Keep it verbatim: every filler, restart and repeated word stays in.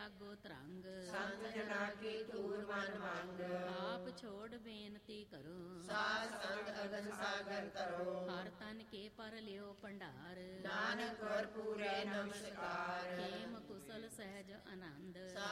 ਤਿਆਗੋ ਤਰੰਗ, ਸੰਤ ਜਨਾ ਕੀ ਤੂਰ ਮਨ ਮੰਗ। ਆਪ ਛੋੜ ਬੇਨਤੀ ਕਰੋ, ਸਾਧ ਸੰਗ ਅਗਨ ਸਾਗਰ ਤਰੋ। ਹਰ ਤਨ ਕੇ ਪਰ ਲਿਓ ਭੰਡਾਰ, ਨਾਨਕ ਗੁਰ ਪੂਰੇ ਨਮਸਕਾਰ। ਖੇਮ ਕੁਸਲ ਸਹਿਜ ਆਨੰਦ,